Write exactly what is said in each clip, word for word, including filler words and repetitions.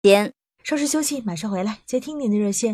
间。 稍事休息，马上回来接听您的热线。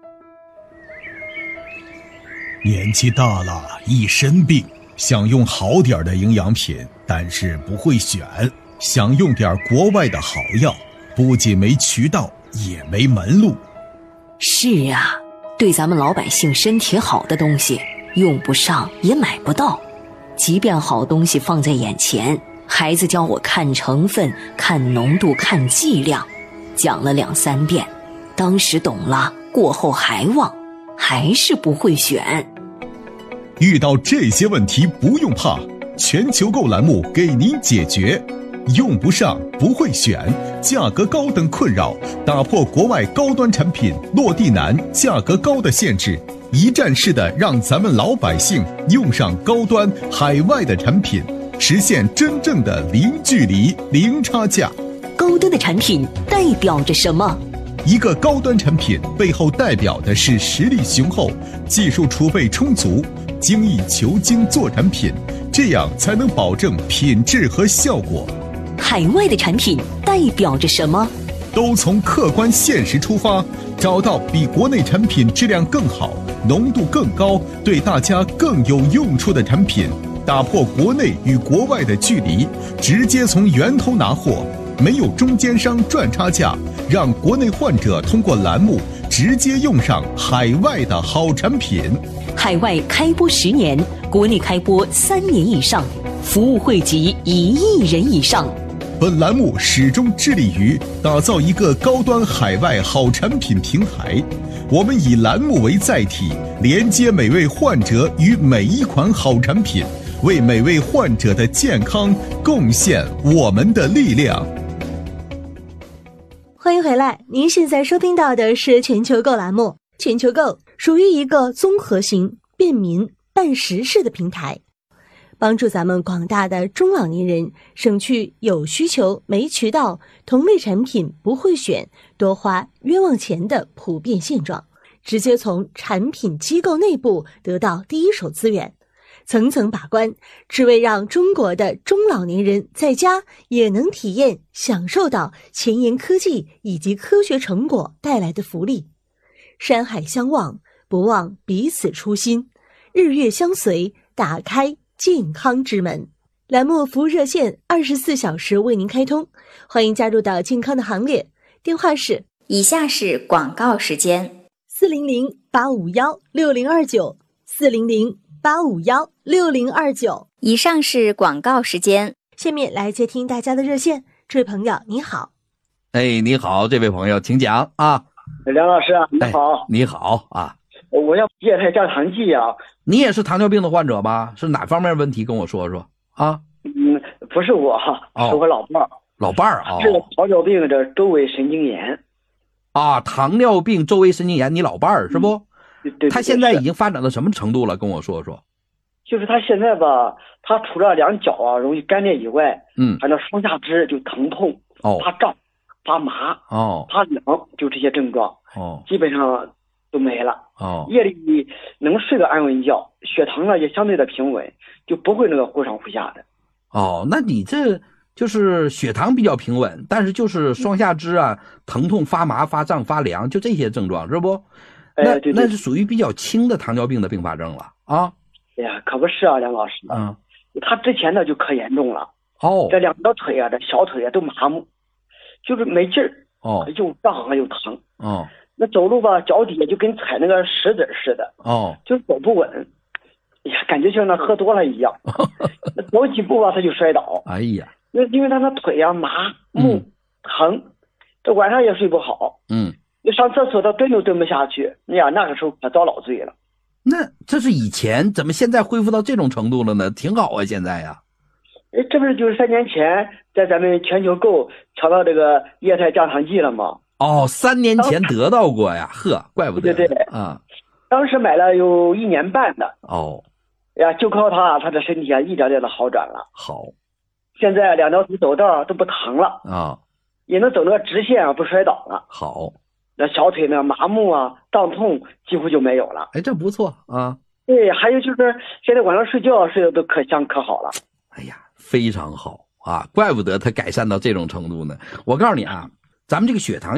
年纪大了，一身病，想用好点的营养品，但是不会选，想用点国外的好药，不仅没渠道，也没门路。 是啊，对咱们老百姓身体好的东西，用不上也买不到。即便好东西放在眼前，孩子教我看成分、看浓度、看剂量，讲了两三遍，当时懂了，过后还忘，还是不会选。 遇到这些问题不用怕，全球购栏目给您解决。用不上，不会选，价格高等困扰，打破国外高端产品落地难、价格高的限制，一站式的让咱们老百姓用上高端海外的产品，实现真正的零距离、零差价。 高端的产品代表着什么？ 一个高端产品背后代表的是实力雄厚、技术储备充足、精益求精做产品，这样才能保证品质和效果。 海外的产品代表着什么？ 都从客观现实出发，找到比国内产品质量更好、浓度更高、对大家更有用处的产品，打破国内与国外的距离，直接从源头拿货，没有中间商赚差价，让国内患者通过栏目直接用上海外的好产品。 海外开播十年，国内开播三年以上，服务惠及一亿人以上。 本栏目始终致力于打造一个高端海外好产品平台，我们以栏目为载体，连接每位患者与每一款好产品，为每位患者的健康贡献我们的力量。 欢迎回来，您现在收听到的是全球购栏目。全球购属于一个综合型、便民、办实事的平台，帮助咱们广大的中老年人省去有需求没渠道、同类产品不会选、多花冤枉钱的普遍现状，直接从产品机构内部得到第一手资源，层层把关，只为让中国的中老年人在家也能体验享受到前沿科技以及科学成果带来的福利。山海相望，不忘彼此初心，日月相随，打开健康之门。栏目服务热线二十四小时为您开通，欢迎加入到健康的行列。电话是以下是广告时间： 四零零八五幺六零二九，四零零八五幺六零二九。 以上是广告时间。 下面来接听大家的热线。这位朋友你好。 哎，你好，这位朋友请讲啊。 梁老师啊，你好。 哎、你好啊。 我要液态降糖剂啊。 你也是糖尿病的患者吧？是哪方面问题跟我说说啊？ 嗯，不是我， 哦、 是我老伴儿。 老伴儿啊， 是糖尿病的周围神经炎。 啊，糖尿病周围神经炎，你老伴儿是不？ 对 对, 对。 他现在已经发展到什么程度了？跟我说说。 就是他现在吧，他除了两脚啊容易干裂以外， 嗯， 反正双下肢就疼痛、 哦， 发胀、发麻、 哦， 发凉，就这些症状， 哦， 基本上都没了。 哦， 夜里能睡个安稳觉，血糖呢也相对的平稳，就不会那个忽上忽下的。 哦，那你这就是血糖比较平稳，但是就是双下肢啊疼痛、发麻、发胀、发凉，就这些症状是不？那、 哎、对对， 那是属于比较轻的糖尿病的并发症了啊。 哎呀，可不是啊，梁老师。 嗯， 他之前呢就可严重了。 哦， 这两条腿啊，这小腿啊都麻木，就是没劲儿。 哦， 又胀啊又疼。 哦， 那走路吧，脚底下就跟踩那个石子似的。 哦， 就是走不稳。哎呀，感觉像那喝多了一样。那走几步吧，他就摔倒。 哎呀， 那因为他那腿啊麻木、嗯、疼，这晚上也睡不好。 嗯， 你上厕所他蹲都蹲不下去。哎呀，那个时候可遭老罪了。 那这是以前，怎么现在恢复到这种程度了呢？挺好啊，现在呀。 哎，这不是就是三年前在咱们全球购抢到这个液态降糖剂了吗？ 哦，三年前得到过呀，呵，怪不得。 对对对啊， 当时买了有一年半的。 哦， 呀，就靠他，他的身体啊一点点的好转了。 好， 现在两条腿走道都不疼了啊， 也能走那个直线啊，不摔倒了。 好。 那小腿呢，麻木啊、胀痛几乎就没有了。 哎，这不错啊。 对，还有就是现在晚上睡觉睡得都可香可好了。 哎呀，非常好啊，怪不得它改善到这种程度呢。我告诉你啊， 咱们这个血糖